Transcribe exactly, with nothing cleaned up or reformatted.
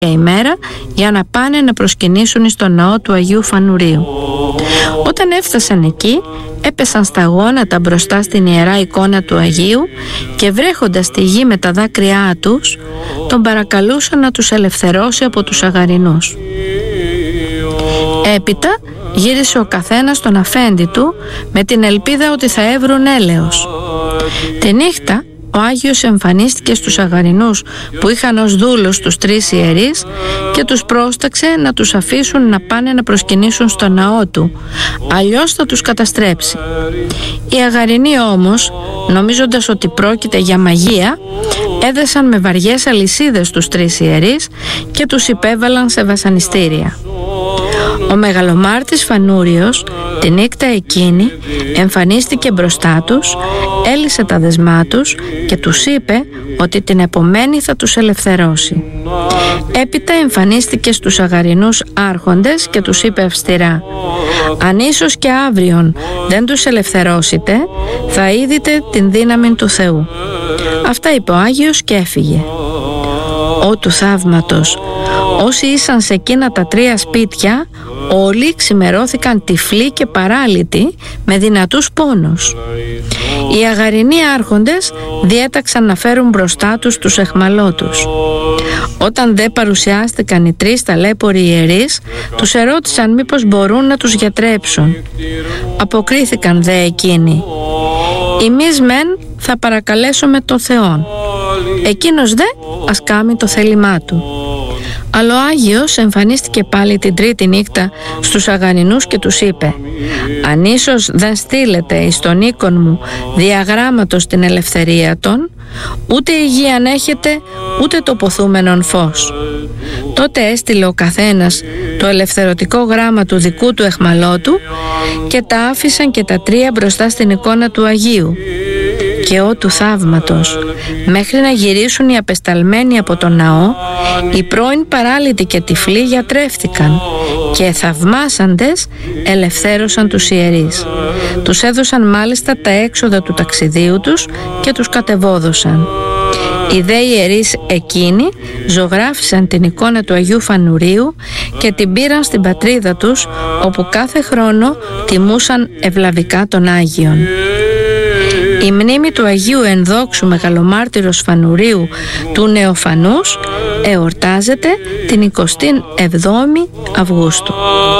ημέρα για να πάνε να προσκυνήσουν στο ναό του Αγίου Φανουρίου. Όταν έφτασαν εκεί, έπεσαν στα γόνατα μπροστά στην ιερά εικόνα του Αγίου και βρέχοντας τη γη με τα δάκρυά τους, τον παρακαλούσαν να τους ελευθερώσει από τους αγαρινούς. Έπειτα γύρισε ο καθένας στον αφέντη του με την ελπίδα ότι θα έβρουν έλεος. Τη νύχτα ο Άγιος εμφανίστηκε στους αγαρινούς που είχαν ως δούλους τους τρεις ιερείς και τους πρόσταξε να τους αφήσουν να πάνε να προσκυνήσουν στο ναό του, αλλιώς θα τους καταστρέψει. Οι αγαρινοί όμως, νομίζοντας ότι πρόκειται για μαγεία, έδεσαν με βαριές αλυσίδες τους τρεις ιερείς και τους υπέβαλαν σε βασανιστήρια. Ο μεγαλομάρτης Φανούριος τη νύχτα εκείνη εμφανίστηκε μπροστά τους, έλυσε τα δεσμά τους και τους είπε ότι την επομένη θα τους ελευθερώσει. Έπειτα εμφανίστηκε στους αγαρινούς άρχοντες και τους είπε αυστηρά: «Αν ίσως και αύριον δεν τους ελευθερώσετε, θα είδите την δύναμη του Θεού». Αυτά είπε ο Άγιος και έφυγε. Ω του θαύματος, όσοι ήσαν σε εκείνα τα τρία σπίτια, όλοι ξημερώθηκαν τυφλοί και παράλυτοι με δυνατούς πόνους. Οι αγαρινοί άρχοντες διέταξαν να φέρουν μπροστά τους τους αιχμαλώτους. Όταν δε παρουσιάστηκαν οι τρεις ταλέποροι ιερείς, τους ερώτησαν μήπως μπορούν να τους γιατρέψουν. Αποκρίθηκαν δε εκείνοι: «Εμείς μεν θα παρακαλέσουμε τον Θεόν, εκείνος δε ας κάνει το θέλημά του». Αλλά ο Άγιος εμφανίστηκε πάλι την τρίτη νύχτα στους αγαρινούς και τους είπε: «Αν ίσως δεν στείλετε εις τον οίκον μου διαγράμματος την ελευθερία των, ούτε υγεία αν έχετε, ούτε το ποθούμενον φως». Τότε έστειλε ο καθένας το ελευθερωτικό γράμμα του δικού του αιχμαλώτου και τα άφησαν και τα τρία μπροστά στην εικόνα του Αγίου. Και ω του θαύματος, μέχρι να γυρίσουν οι απεσταλμένοι από τον ναό, οι πρώην παράλυτοι και τυφλοί γιατρεύτηκαν και θαυμάσαντες ελευθέρωσαν τους ιερείς. Τους έδωσαν μάλιστα τα έξοδα του ταξιδίου τους και τους κατεβόδωσαν. Οι δε ιερείς εκείνοι ζωγράφισαν την εικόνα του Αγίου Φανουρίου και την πήραν στην πατρίδα τους, όπου κάθε χρόνο τιμούσαν ευλαβικά τον Άγιον. Η μνήμη του Αγίου Ενδόξου Μεγαλομάρτυρος Φανουρίου του Νεοφανούς εορτάζεται την εικοστή εβδόμη Αυγούστου.